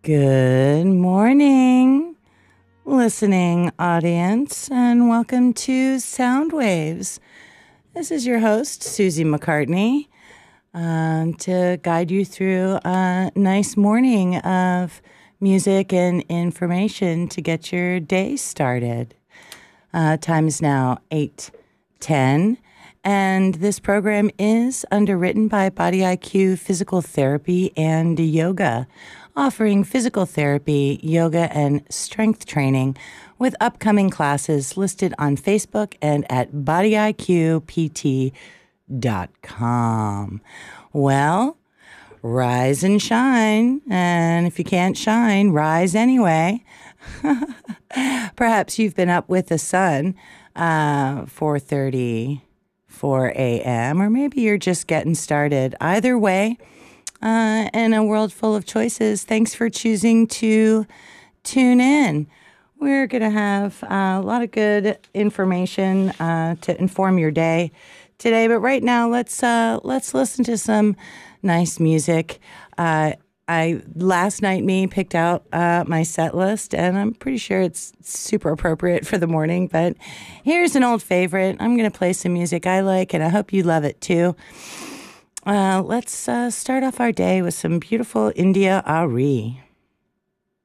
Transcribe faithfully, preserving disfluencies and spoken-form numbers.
Good morning, listening audience, and welcome to Sound Waves. This is your host, Susie McCartney, um, to guide you through a nice morning of music and information to get your day started. Uh, time is now eight ten, and this program is underwritten by Body I Q Physical Therapy and Yoga, offering physical therapy, yoga, and strength training with upcoming classes listed on Facebook and at body I Q P T dot com. Well, rise and shine, and if you can't shine, rise anyway. Perhaps you've been up with the sun, uh, four thirty-four a.m., or maybe you're just getting started. Either way, Uh, in a world full of choices, thanks for choosing to tune in. We're going to have uh, a lot of good information uh, to inform your day today. But right now, let's uh, let's listen to some nice music. Uh, I last night me picked out uh, my set list, and I'm pretty sure it's super appropriate for the morning. But here's an old favorite. I'm going to play some music I like, and I hope you love it too. Uh, let's uh, start off our day with some beautiful India Arie.